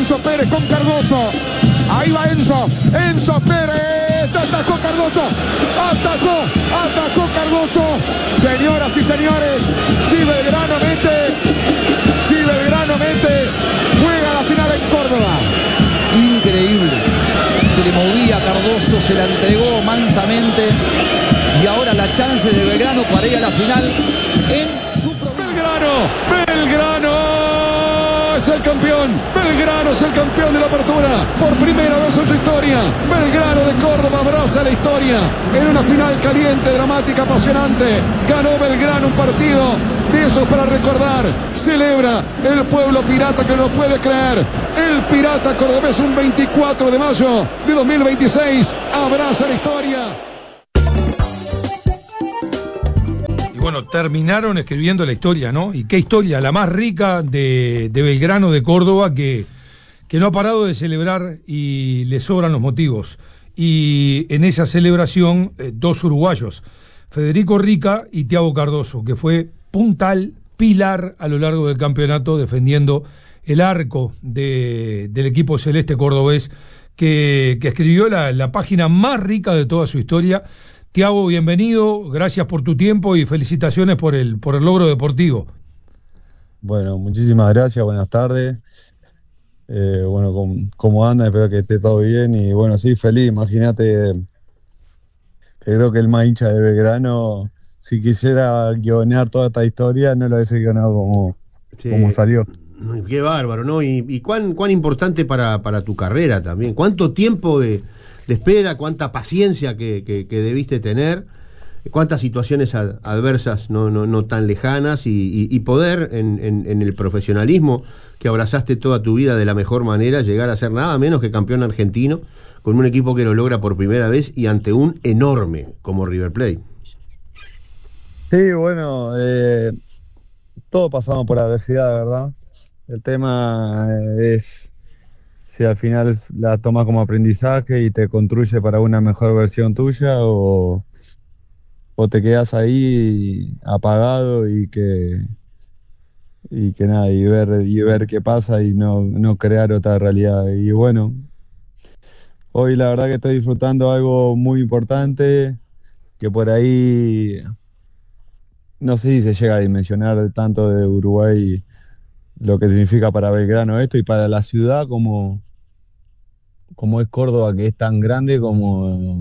Enzo Pérez con Cardoso. Ahí va Enzo Pérez, atajó Cardoso, atajó Cardoso. Señoras y señores, si Belgrano mete, juega la final en Córdoba. Increíble, se le movía a Cardoso, se la entregó mansamente y ahora la chance de Belgrano para ir a la final en su Belgrano es el campeón. Belgrano es el campeón de la apertura. Por primera vez en su historia, Belgrano de Córdoba abraza la historia en una final caliente, dramática, apasionante. Ganó Belgrano un partido de esos para recordar. Celebra el pueblo pirata que no puede creer. El pirata cordobés un 24 de mayo de 2026 abraza la historia. Bueno, terminaron escribiendo la historia, ¿no? Y qué historia, la más rica de Belgrano de Córdoba, que no ha parado de celebrar y le sobran los motivos. Y en esa celebración, dos uruguayos, Federico Rica y Thiago Cardoso, que fue puntal, pilar a lo largo del campeonato, defendiendo el arco del equipo celeste cordobés, que escribió la página más rica de toda su historia. Thiago, bienvenido, gracias por tu tiempo y felicitaciones por el logro deportivo. Bueno, muchísimas gracias, buenas tardes. Bueno, ¿cómo anda? Espero que esté todo bien y bueno, sí, feliz, imagínate, creo que el más hincha de Belgrano, si quisiera guionear toda esta historia, no lo hubiese guionado como salió. Qué bárbaro, ¿no? Y cuán importante para tu carrera también. ¿Cuánto tiempo de espera, cuánta paciencia que debiste tener, cuántas situaciones adversas no tan lejanas y poder en el profesionalismo que abrazaste toda tu vida de la mejor manera, llegar a ser nada menos que campeón argentino con un equipo que lo logra por primera vez y ante un enorme como River Plate. Sí, bueno, todos pasamos por adversidad, ¿verdad? El tema es si al final la tomas como aprendizaje y te construye para una mejor versión tuya o te quedas ahí apagado y que nada, y ver qué pasa y no crear otra realidad. Y bueno, hoy la verdad que estoy disfrutando algo muy importante que por ahí no sé si se llega a dimensionar tanto de Uruguay lo que significa para Belgrano esto y para la ciudad como es Córdoba, que es tan grande como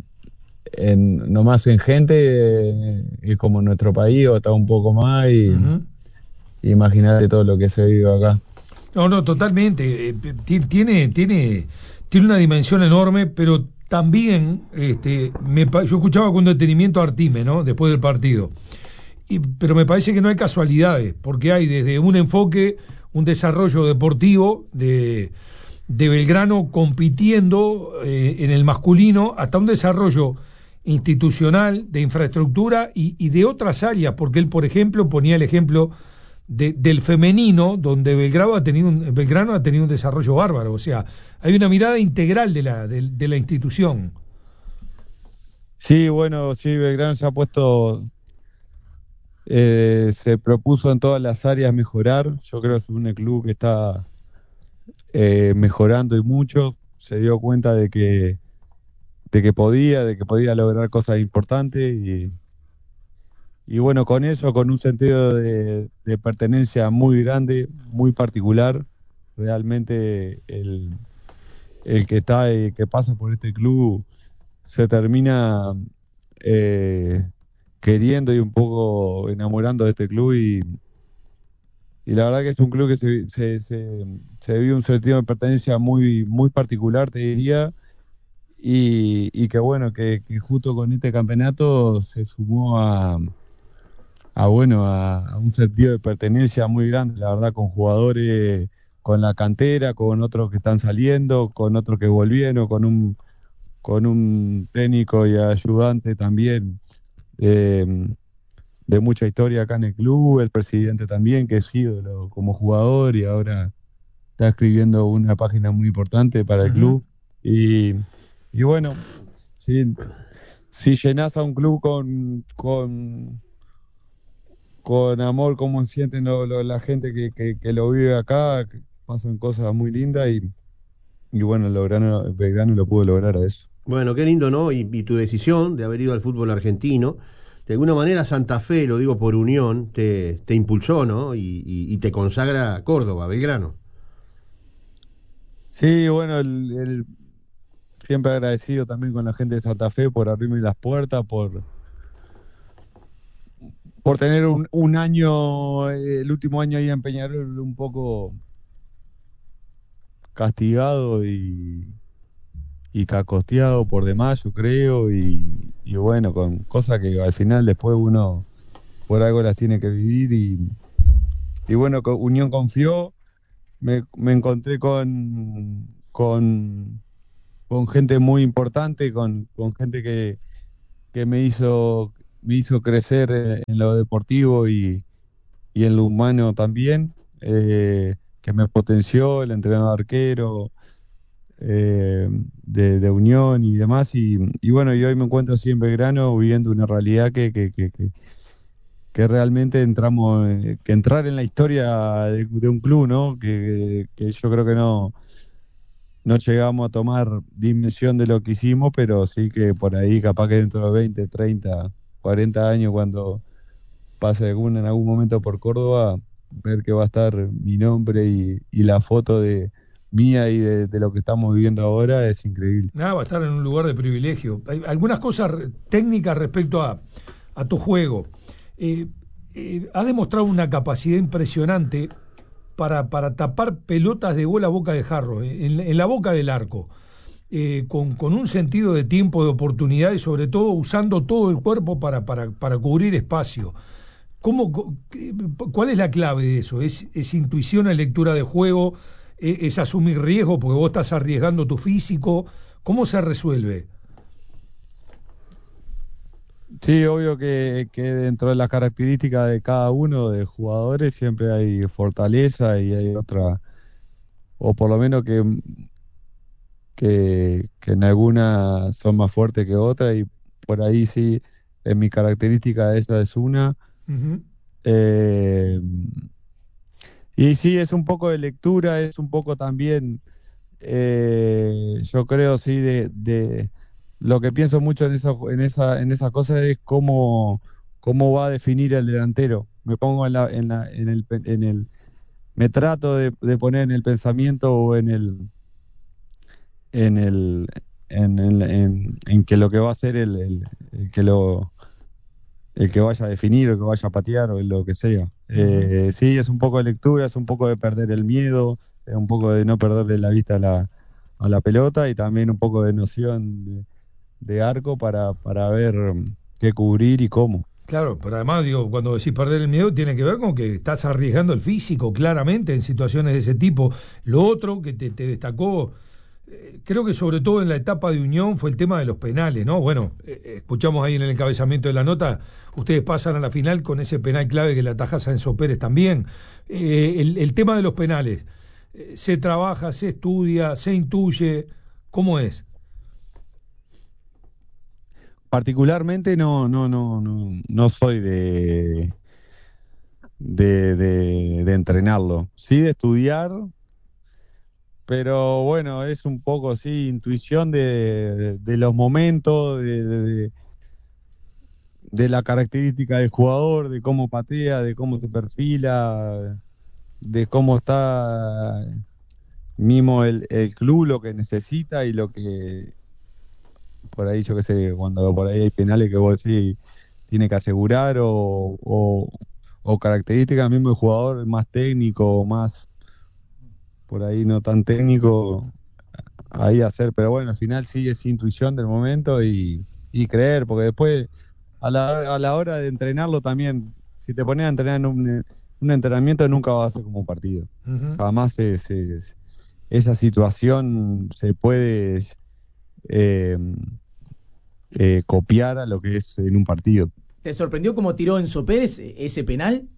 nomás en gente, es como nuestro país o está un poco más y imagínate todo lo que se vive acá. No, totalmente. Tiene una dimensión enorme, pero también yo escuchaba con detenimiento a Artime, ¿no? Después del partido. Pero me parece que no hay casualidades, porque hay desde un enfoque, un desarrollo deportivo de Belgrano compitiendo en el masculino, hasta un desarrollo institucional, de infraestructura y de otras áreas, porque él, por ejemplo, ponía el ejemplo del femenino, donde Belgrano ha tenido un desarrollo bárbaro. O sea, hay una mirada integral de la institución. Sí, bueno, sí, Belgrano se ha puesto, se propuso en todas las áreas mejorar. Yo creo que es un club que está mejorando y mucho. Se dio cuenta de que podía lograr cosas importantes y bueno, con eso, con un sentido de pertenencia muy grande, muy particular, realmente el que está y que pasa por este club se termina queriendo y un poco enamorando de este club y la verdad que es un club que se vive un sentido de pertenencia muy, muy particular, te diría, y que bueno, que justo con este campeonato se sumó a un sentido de pertenencia muy grande, la verdad, con jugadores, con la cantera, con otros que están saliendo, con otros que volvieron, con un técnico y ayudante también de mucha historia acá en el club, el presidente también, que es ídolo como jugador y ahora está escribiendo una página muy importante para el club. Y bueno, si llenás a un club con amor, como sienten la gente que lo vive acá, pasan cosas muy lindas y bueno, Belgrano lo pudo lograr a eso. Bueno, qué lindo, ¿no? Y tu decisión de haber ido al fútbol argentino, de alguna manera Santa Fe, lo digo por unión, te impulsó, ¿no? Y te consagra Córdoba, Belgrano. Sí, bueno, siempre agradecido también con la gente de Santa Fe por abrirme las puertas, por tener un año, el último año ahí en Peñarol un poco castigado y cacosteado por demás, yo creo, y bueno, con cosas que al final después uno por algo las tiene que vivir y bueno, Unión confió, me encontré con gente muy importante, con gente que me hizo crecer en lo deportivo y en lo humano también, que me potenció el entrenador arquero de Unión y demás, y bueno, y hoy me encuentro así en Belgrano viviendo una realidad que realmente que entrar en la historia de un club, ¿no? Que yo creo que no llegamos a tomar dimensión de lo que hicimos, pero sí que por ahí capaz que dentro de 20, 30, 40 años cuando pase en algún momento por Córdoba, ver que va a estar mi nombre y la foto de mía y de lo que estamos viviendo ahora es increíble. Nada, va a estar en un lugar de privilegio. Hay algunas cosas técnicas respecto a tu juego. Ha demostrado una capacidad impresionante para tapar pelotas de gol a boca de jarro, en la boca del arco, con un sentido de tiempo, de oportunidad y sobre todo usando todo el cuerpo para cubrir espacio. ¿Cuál es la clave de eso? ¿Es intuición, es lectura de juego? ¿Es asumir riesgo porque vos estás arriesgando tu físico? ¿Cómo se resuelve? Sí, obvio que dentro de las características de cada uno de jugadores siempre hay fortaleza y hay otra, o por lo menos que en alguna son más fuertes que otra y por ahí sí, en mi característica esa es una. Uh-huh. Eh, y sí, es un poco de lectura, es un poco también, yo creo, sí, de lo que pienso mucho en esa cosa es cómo va a definir el delantero. Me pongo me trato de poner en el pensamiento o en el, en que lo que va a hacer el que vaya a definir, o que vaya a patear, o lo que sea. Uh-huh. Sí, es un poco de lectura, es un poco de perder el miedo, es un poco de no perderle la vista a la pelota y también un poco de noción de arco para ver qué cubrir y cómo. Claro, pero además, digo, cuando decís perder el miedo, tiene que ver con que estás arriesgando el físico, claramente, en situaciones de ese tipo. Lo otro que te destacó, creo que sobre todo en la etapa de Unión, fue el tema de los penales, ¿no? Bueno, escuchamos ahí en el encabezamiento de la nota, ustedes pasan a la final con ese penal clave que le atajas a Enzo Pérez también. El tema de los penales, ¿se trabaja, se estudia, se intuye? ¿Cómo es? Particularmente no soy de entrenarlo, sí de estudiar, pero bueno, es un poco, sí, intuición de los momentos, de la característica del jugador, de cómo patea, de cómo se perfila, de cómo está mismo el club, lo que necesita y lo que, por ahí, yo qué sé, cuando por ahí hay penales que vos decís tiene que asegurar o características mismo del jugador más técnico o más por ahí no tan técnico ahí hacer, pero bueno, al final sí es intuición del momento y creer, porque después a la hora de entrenarlo también, si te pones a entrenar en un entrenamiento nunca va a ser como un partido. Uh-huh. Jamás esa situación se puede eh, copiar a lo que es en un partido. ¿Te sorprendió cómo tiró Enzo Pérez ese penal?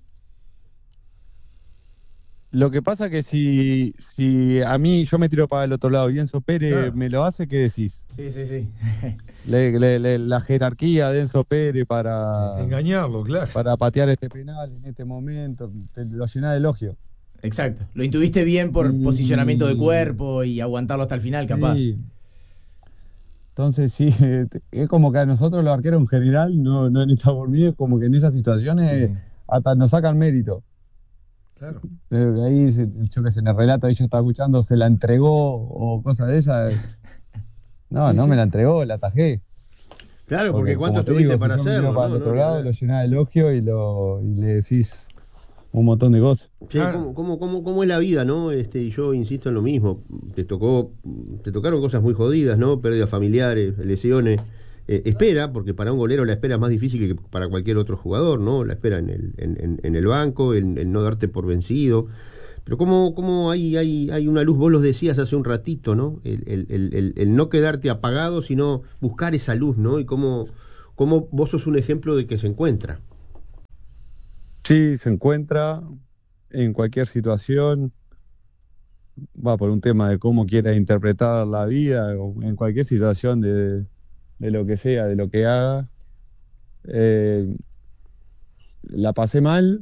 Lo que pasa que si a mí yo me tiro para el otro lado y Enzo Pérez Claro. me lo hace, ¿qué decís? Sí, sí, sí. La jerarquía de Enzo Pérez para Engañarlo, claro. patear este penal en este momento, te lo llena de elogio. Exacto. Lo intuviste bien por posicionamiento de cuerpo y aguantarlo hasta el final, capaz. Sí. Entonces sí, es como que a nosotros los arqueros en general, no en esta por mí, es como que en esas situaciones Sí. hasta nos sacan mérito. Claro. Ahí, yo que sé, en el relato ahí yo estaba escuchando, se la entregó o cosas de esas. No, Sí, no sí. me la entregó, la atajé. Claro, porque Porque ¿cuánto como te estuviste digo, si para yo me miro hacerlo? para el No, otro ni lado, hablar. lo llenás de elogio y le decís un montón de cosas. Che, Claro. ¿cómo es la vida, no? Y yo insisto en lo mismo. Te tocaron cosas muy jodidas, ¿no? Pérdidas familiares, lesiones. Espera, porque para un golero la espera es más difícil que para cualquier otro jugador, ¿no? La espera en el banco, el no darte por vencido. Pero ¿cómo hay una luz? Vos los decías hace un ratito, ¿no? El no quedarte apagado, sino buscar esa luz, ¿no? Y cómo vos sos un ejemplo de que se encuentra. Sí, se encuentra en cualquier situación, va por un tema de cómo quieras interpretar la vida, o en cualquier situación de lo que sea, de lo que haga. Eh, la pasé mal,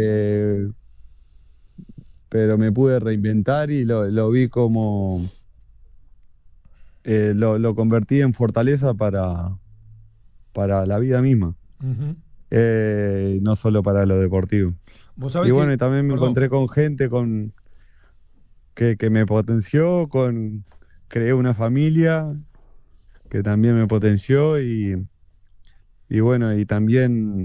pero me pude reinventar y lo vi como, lo convertí en fortaleza para la vida misma, Ujú. no solo para lo deportivo. Vos Y sabés bueno, que, y también me perdón, encontré con gente que me potenció, creé una familia que también me potenció y bueno, y también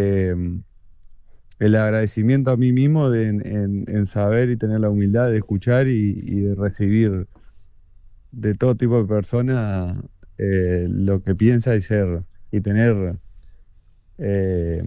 el agradecimiento a mí mismo en saber y tener la humildad de escuchar y de recibir de todo tipo de personas lo que piensa y ser y tener eh,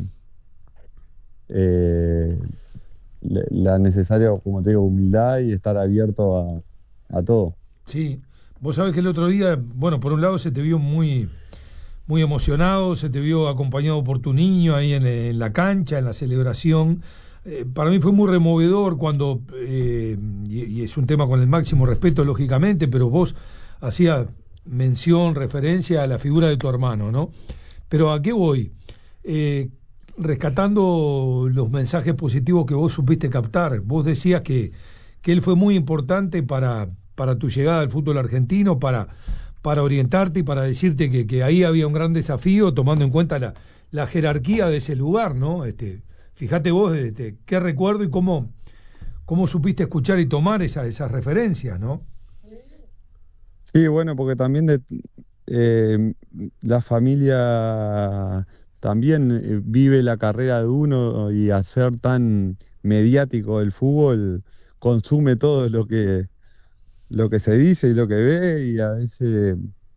eh, la necesaria, como te digo, humildad y estar abierto a todo. sí, vos sabés que el otro día, bueno, por un lado se te vio muy, muy emocionado, se te vio acompañado por tu niño ahí en la cancha, en la celebración. Para mí fue muy removedor cuando, y es un tema con el máximo respeto, lógicamente, pero vos hacías mención, referencia a la figura de tu hermano, ¿no? Pero ¿a qué voy? Eh, Rescatando los mensajes positivos que vos supiste captar, vos decías que él fue muy importante para tu llegada al fútbol argentino, para orientarte y para decirte que ahí había un gran desafío, tomando en cuenta la jerarquía de ese lugar, ¿no? Fíjate vos qué recuerdo y cómo supiste escuchar y tomar esas referencias, ¿no? Sí, bueno, porque también eh, la familia también vive la carrera de uno y hacer tan mediático el fútbol consume todo lo que se dice y lo que ve y a veces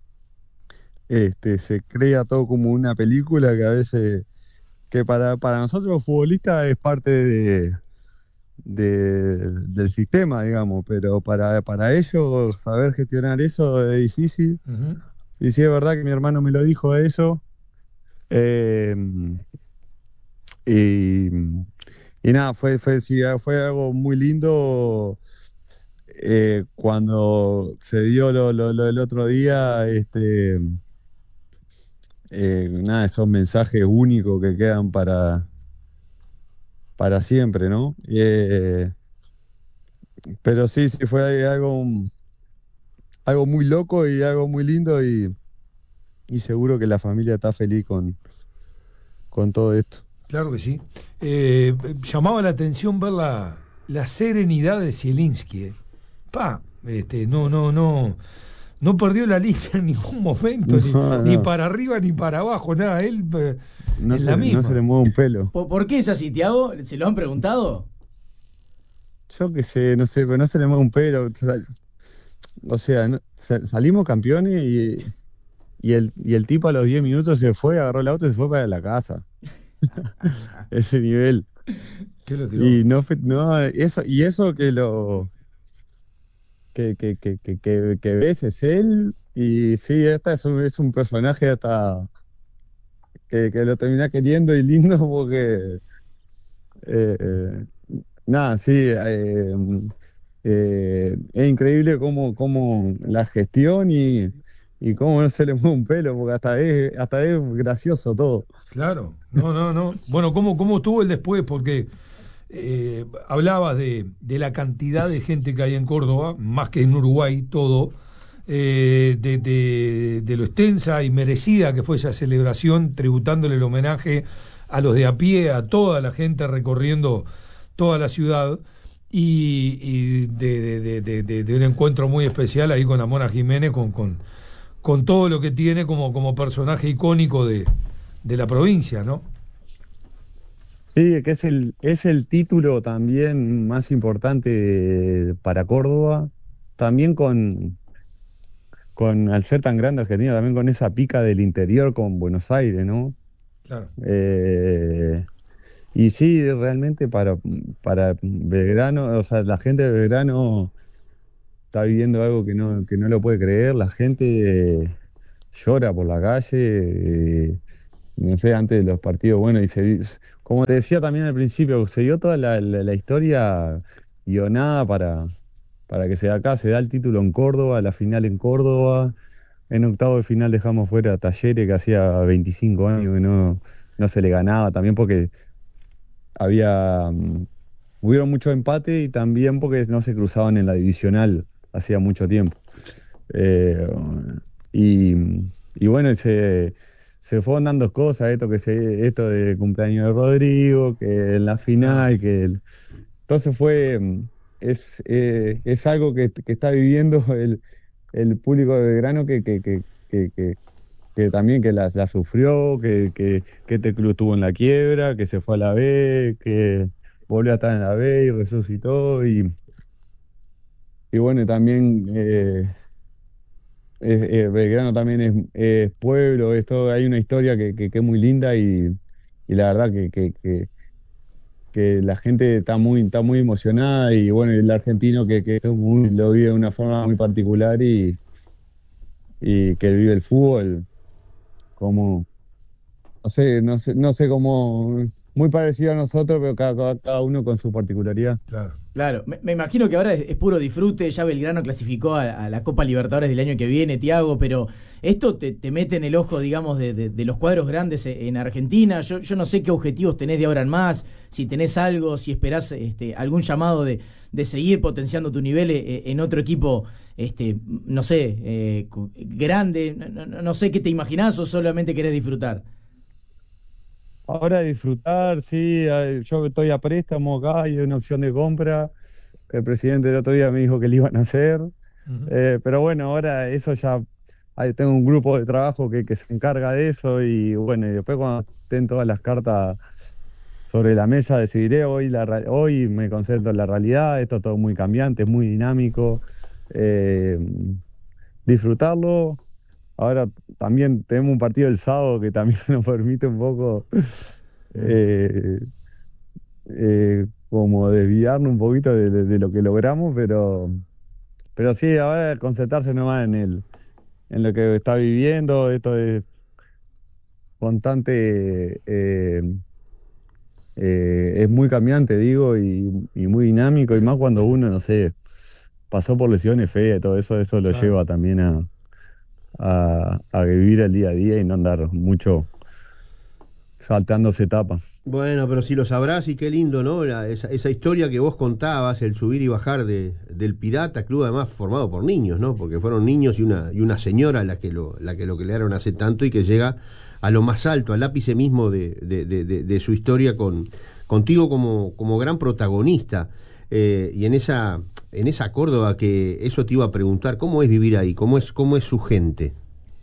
se crea todo como una película que a veces, que para nosotros los futbolistas es parte del sistema, digamos, pero para ellos saber gestionar eso es difícil. Ujú. Y sí, es verdad que mi hermano me lo dijo eso. eh, y, y nada, sí, fue algo muy lindo cuando se dio lo del otro día. Nada, esos mensajes únicos que quedan para siempre, ¿no? Pero sí, sí, fue algo muy loco y algo muy lindo y seguro que la familia está feliz con todo esto. Claro que sí. Llamaba la atención ver la serenidad de Zielinski. No perdió la línea en ningún momento, No, ni no, para arriba ni para abajo, nada. Él en la no se le misma. mueve un pelo. ¿Por qué es así, Tiago? ¿Se lo han preguntado? Yo qué sé, no sé, pero no se le mueve un pelo. O sea, salimos campeones y el tipo a los 10 minutos se fue, agarró el auto y se fue para la casa. Ese nivel. ¿Qué lo tiró? Y no, eso que ves es él. Y sí, esta es un personaje hasta que lo termina queriendo y lindo porque eh, nada, sí, es increíble cómo la gestión y cómo no se le mueve un pelo, porque hasta es gracioso todo. Claro, no. Bueno, ¿cómo estuvo el después? Porque hablabas de la cantidad de gente que hay en Córdoba, más que en Uruguay, todo, de lo extensa y merecida que fue esa celebración, tributándole el homenaje a los de a pie, a toda la gente recorriendo toda la ciudad, y de un encuentro muy especial ahí con la Mona Jiménez, con todo lo que tiene como personaje icónico de la provincia, ¿no? Sí, que es el título también más importante para Córdoba, también al ser tan grande Argentina, también con esa pica del interior con Buenos Aires, ¿no? Claro. Y sí, realmente para Belgrano, o sea, la gente de Belgrano está viviendo algo que no lo puede creer, la gente llora por la calle, no sé, antes de los partidos, bueno, como te decía también al principio, se dio toda la historia guionada para que sea acá, se da el título en Córdoba, la final en Córdoba, en octavo de final dejamos fuera a Talleres, que hacía 25 años que no se le ganaba, también porque hubieron mucho empate y también porque no se cruzaban en la divisional hacía mucho tiempo. Eh, y, y bueno, se fueron dando cosas, esto de cumpleaños de Rodrigo, que en la final, entonces es algo que está viviendo el público de Belgrano que también que la sufrió, que este club estuvo en la quiebra, que se fue a la B, que volvió a estar en la B y resucitó, y bueno, también Belgrano también es pueblo, hay una historia que es muy linda y la verdad que la gente está muy emocionada y bueno, el argentino que lo vive de una forma muy particular y que vive el fútbol como, no sé cómo, muy parecido a nosotros, pero cada uno con su particularidad. Claro. Claro, me imagino que ahora es puro disfrute, ya Belgrano clasificó a la Copa Libertadores del año que viene, Tiago, pero esto te mete en el ojo, digamos, de los cuadros grandes en Argentina. Yo no sé qué objetivos tenés de ahora en más, si tenés algo, si esperás algún llamado de seguir potenciando tu nivel en otro equipo, no sé, grande, no sé qué te imaginás o solamente querés disfrutar. Ahora disfrutar, sí, yo estoy a préstamo acá, hay una opción de compra, el presidente el otro día me dijo que le iban a hacer, pero bueno, ahora eso ya, ahí tengo un grupo de trabajo que se encarga de eso y bueno, y después cuando estén todas las cartas sobre la mesa decidiré, hoy me concentro en la realidad, esto es todo muy cambiante, muy dinámico, eh, disfrutarlo. Ahora también tenemos un partido el sábado que también nos permite un poco eh, como desviarnos un poquito de lo que logramos, pero sí, ahora concentrarse nomás en lo que está viviendo, esto es constante, es muy cambiante, digo, y muy dinámico, y más cuando uno, no sé, pasó por lesiones feas y todo eso, eso lo Claro. lleva también a vivir el día a día y no andar mucho saltándose etapas. Bueno, pero si lo sabrás y qué lindo, ¿no? Esa historia que vos contabas, el subir y bajar del Pirata Club, además formado por niños, ¿no? Porque fueron niños y una señora la que lo crearon hace tanto y que llega a lo más alto, al ápice mismo de su historia contigo como gran protagonista. Y en esa Córdoba, que eso te iba a preguntar, ¿cómo es vivir ahí? ¿Cómo es su gente?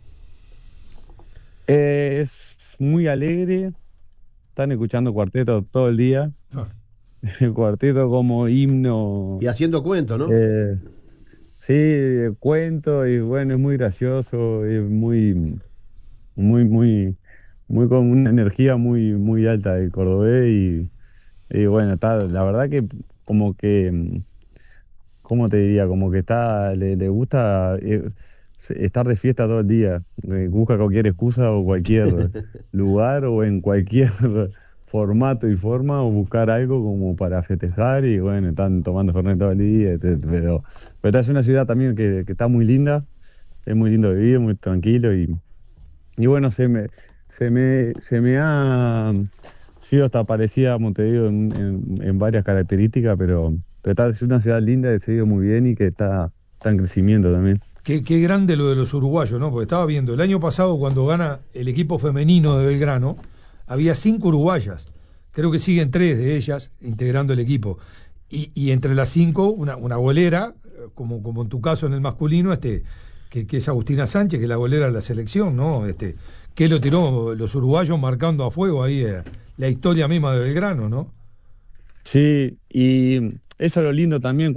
Es muy alegre, están escuchando cuarteto todo el día, Ah, el cuarteto como himno, Y haciendo cuento, ¿no? sí, cuento y bueno, es muy gracioso, es muy, muy, muy con una energía muy alta el cordobés y bueno, la verdad que como que, ¿cómo te diría? Como que le gusta estar de fiesta todo el día. Busca cualquier excusa o cualquier lugar o en cualquier formato y forma o buscar algo como para festejar y bueno, están tomando Fernet todo el día, pero es una ciudad también que está muy linda, es muy lindo vivir, muy tranquilo y bueno, se me ha sí, hasta parecía a Montevideo en varias características, pero es una ciudad linda, que se vive muy bien y que está en crecimiento también. Qué grande lo de los uruguayos, ¿no? Porque estaba viendo, el año pasado cuando gana el equipo femenino de Belgrano, había 5 uruguayas. Creo que siguen 3 de ellas integrando el equipo. Y entre las 5, una golera, como en tu caso en el masculino, que es Agustina Sánchez, que es la golera de la selección, ¿no? Que lo tiró los uruguayos marcando a fuego ahí la historia misma de Belgrano, ¿no? Sí, y eso es lo lindo también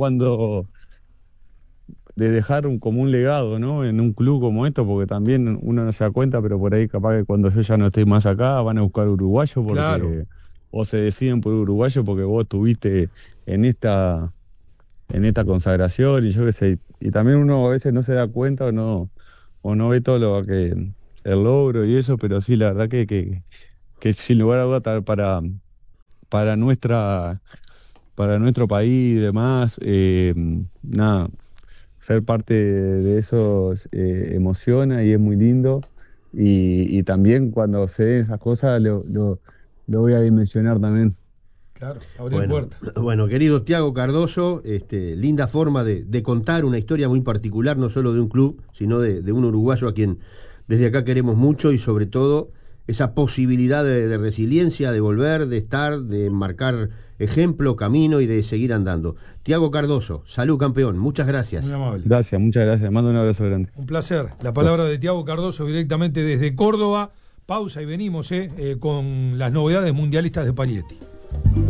de dejar como un legado, ¿no? En un club como esto, porque también uno no se da cuenta, pero por ahí capaz que cuando yo ya no estoy más acá, van a buscar uruguayos porque claro. O se deciden por uruguayo porque vos estuviste en esta consagración y yo qué sé. Y también uno a veces no se da cuenta o no ve todo lo que el logro y eso, pero sí, la verdad que sin lugar a dudas para nuestro país y demás, nada, ser parte de eso emociona y es muy lindo. Y también cuando se den esas cosas lo voy a dimensionar también. Claro, abrir puertas. Bueno, querido Tiago Cardoso, linda forma de contar una historia muy particular, no solo de un club, sino de un uruguayo a quien desde acá queremos mucho y sobre todo esa posibilidad de resiliencia, de volver, de estar, de marcar ejemplo, camino y de seguir andando. Tiago Cardoso, salud campeón, muchas gracias. Muy amable. Gracias, muchas gracias, mando un abrazo grande. Un placer. La palabra de Tiago Cardoso directamente desde Córdoba. Pausa y venimos con las novedades mundialistas de Palietti.